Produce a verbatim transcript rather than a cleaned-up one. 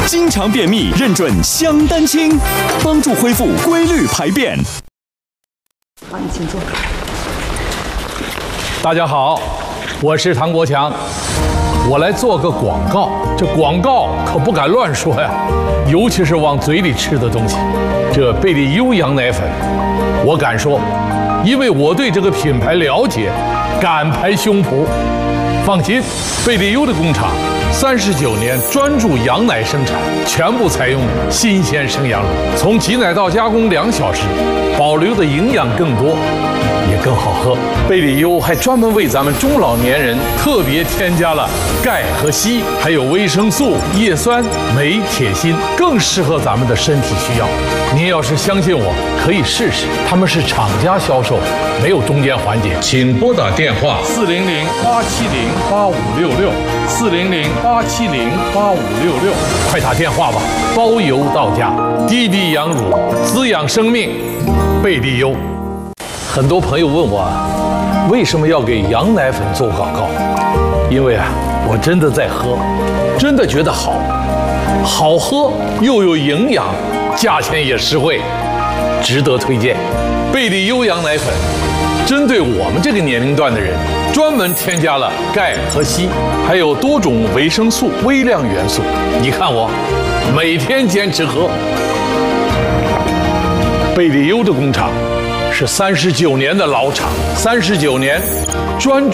经常便秘认准香丹清，帮助恢复规律排便。 好，你请坐。 大家好，我是唐国强，我来做个广告。这广告可不敢乱说呀，尤其是往嘴里吃的东西。这贝利优羊奶粉，我敢说，因为我对这个品牌了解，敢拍胸脯。放心，贝利优的工厂三十九年专注羊奶生产，全部采用新鲜生羊乳，从挤奶到加工两小时，保留的营养更多，也更好喝。贝利优还专门为咱们中老年人特别添加了钙和硒，还有维生素、叶酸、镁、铁、锌，更适合咱们的身体需要。您要是相信我，可以试试。他们是厂家销售，没有中间环节。请拨打电话四零零八七零八五六六四零零八七零八五六六，快打电话吧，包邮到家。滴滴羊乳，滋养生命，贝利优。很多朋友问我，为什么要给羊奶粉做广告？因为啊，我真的在喝，真的觉得好，好喝又有营养，价钱也实惠，值得推荐。贝利优羊奶粉针对我们这个年龄段的人，专门添加了钙和硒，还有多种维生素、微量元素。你看我每天坚持喝。贝利优的工厂是三十九年的老厂，三十九年专注